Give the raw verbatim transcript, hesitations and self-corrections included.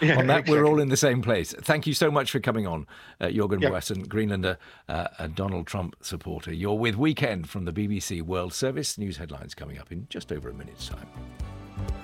Yeah, on that, exactly. we're all in the same place. Thank you so much for coming on, uh, Jürgen Yeah. Boessen, Greenlander, uh, a Donald Trump supporter. You're with Weekend from the B B C World Service. News headlines coming up in just over a minute's time.